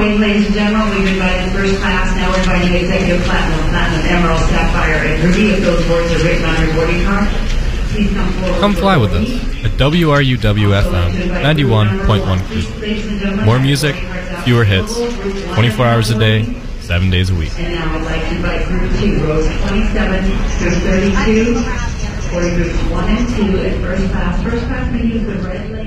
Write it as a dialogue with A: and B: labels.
A: morning, ladies and gentlemen. We've invited first class. Now we're inviting executive platinum, emerald, sapphire, and ruby. If those words are written on your boarding card, please come forward.
B: Come fly with us at WRUW-FM 91.1 Cleveland. More music, fewer hits, 24 hours a day, 7 days a week.
A: And now I'd like to invite group 2, rows 27 through 32, for groups 1 and 2 at first class. First class may use the red